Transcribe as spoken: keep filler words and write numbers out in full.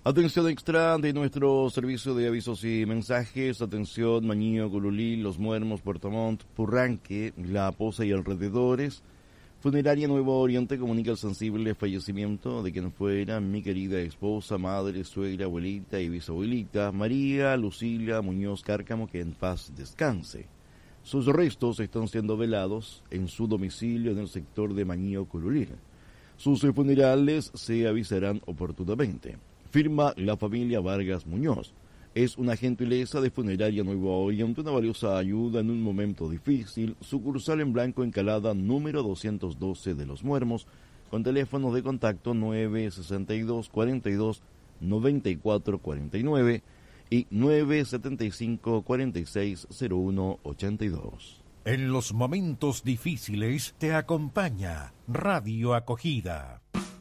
Atención extra de nuestro servicio de avisos y mensajes. Atención, Mañío, Cululí, Los Muermos, Puerto Montt, Purranque, La Poza y alrededores. Funeraria Nuevo Oriente comunica el sensible fallecimiento de quien fuera mi querida esposa, madre, suegra, abuelita y bisabuelita, María Lucila Muñoz Cárcamo, que en paz descanse. Sus restos están siendo velados en su domicilio en el sector de Mañío, Cululí. Sus funerales se avisarán oportunamente. Firma la familia Vargas Muñoz. Es una gentileza de Funeraria Nuevo Oriente, una valiosa ayuda en un momento difícil. Sucursal en Blanco Encalada, número doscientos doce de Los Muermos, con teléfonos de contacto nueve sesenta y dos, cuarenta y dos, noventa y cuatro cuarenta y nueve y nueve setenta y cinco, cuarenta y seis, cero uno ochenta y dos. En los momentos difíciles te acompaña Radio Acogida.